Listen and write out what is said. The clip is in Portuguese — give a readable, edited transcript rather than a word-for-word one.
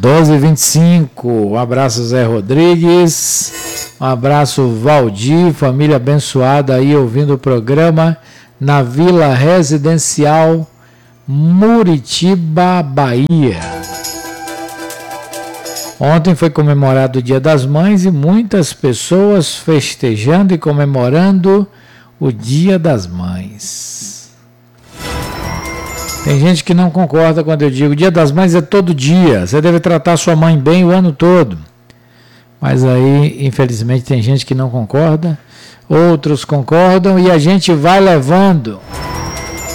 12h25, um abraço Zé Rodrigues, um abraço Valdir, família abençoada aí ouvindo o programa na Vila Residencial Muritiba, Bahia. Ontem foi comemorado o Dia das Mães e muitas pessoas festejando e comemorando o Dia das Mães. Tem gente que não concorda quando eu digo Dia das Mães é todo dia, você deve tratar sua mãe bem o ano todo. Mas aí, infelizmente, tem gente que não concorda, outros concordam e a gente vai levando.